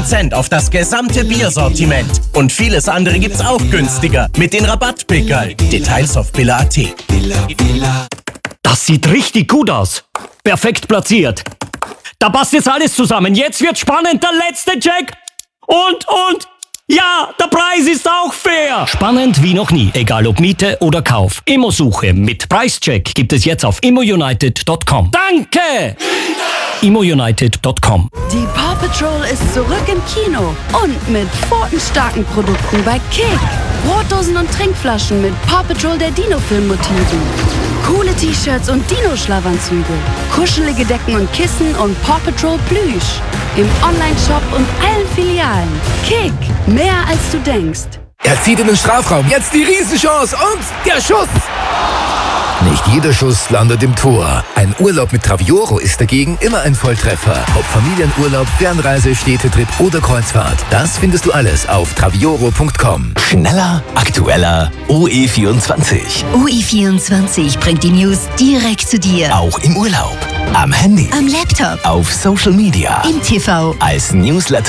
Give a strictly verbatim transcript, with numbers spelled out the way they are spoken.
Prozent auf das gesamte Biersortiment. Und vieles andere gibt's auch günstiger mit den Rabattpickerl. Details auf billa punkt at. Das sieht richtig gut aus. Perfekt platziert. Da passt jetzt alles zusammen. Jetzt wird spannend. Der letzte Check. Und, und... Ja, der Preis ist auch fair. Spannend wie noch nie, egal ob Miete oder Kauf. Immosuche mit Preischeck gibt es jetzt auf immo united punkt com. Danke! immo united punkt com. Die Paw Patrol ist zurück im Kino und mit pfotenstarken Produkten bei Kick. Brotdosen und Trinkflaschen mit Paw Patrol der Dino-Film-Motiven. Coole T-Shirts und Dino-Schlafanzüge. Kuschelige Decken und Kissen und Paw Patrol Plüsch. Im Online-Shop und allen Filialen. Kick, mehr als du denkst. Er zieht in den Strafraum, jetzt die Riesenchance und der Schuss! Nicht jeder Schuss landet im Tor. Ein Urlaub mit Travioro ist dagegen immer ein Volltreffer. Ob Familienurlaub, Fernreise, Städtetrip oder Kreuzfahrt. Das findest du alles auf travioro punkt com. Schneller, aktueller, O E vierundzwanzig. O E vierundzwanzig bringt die News direkt zu dir. Auch im Urlaub, am Handy, Am Laptop, auf Social Media, im T V. als Newsletter.